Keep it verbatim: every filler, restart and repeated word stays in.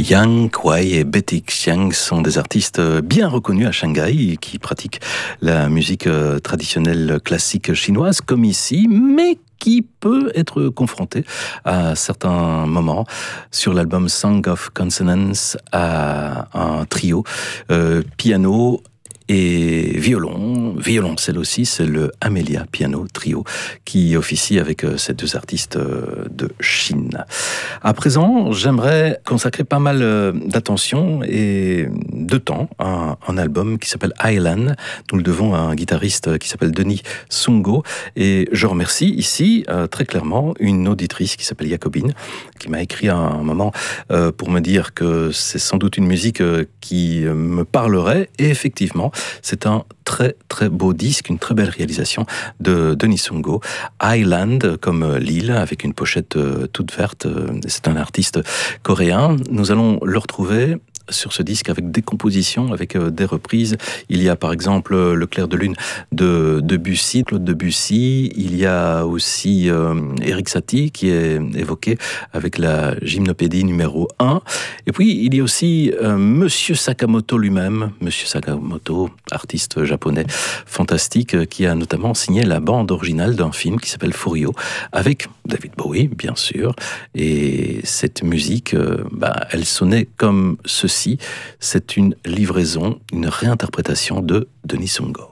Yang Kuai et Betty Xiang sont des artistes bien reconnus à Shanghai qui pratiquent la musique traditionnelle classique chinoise comme ici, mais qui peut être confronté à certains moments sur l'album Song of Consonance à un trio euh, piano et violon, violoncelle aussi, c'est le Amelia Piano Trio qui officie avec ces deux artistes de Chine. À présent, j'aimerais consacrer pas mal d'attention et de temps à un album qui s'appelle Island. Nous le devons à un guitariste qui s'appelle Denis Sungo et je remercie ici très clairement une auditrice qui s'appelle Jacobine qui m'a écrit à un moment pour me dire que c'est sans doute une musique qui me parlerait et effectivement, c'est un très très beau disque, une très belle réalisation de Denis Sungo. Island, comme l'île, avec une pochette toute verte. C'est un artiste coréen. Nous allons le retrouver sur ce disque avec des compositions, avec euh, des reprises. Il y a par exemple Le Clair de Lune de Debussy, Claude Debussy. Il y a aussi euh, Erik Satie qui est évoqué avec la Gymnopédie numéro un. Et puis il y a aussi euh, Monsieur Sakamoto lui-même, Monsieur Sakamoto, artiste japonais fantastique, qui a notamment signé la bande originale d'un film qui s'appelle Furio, avec David Bowie, bien sûr. Et cette musique, euh, bah, elle sonnait comme ceci. C'est une livraison, une réinterprétation de Denis Sungo.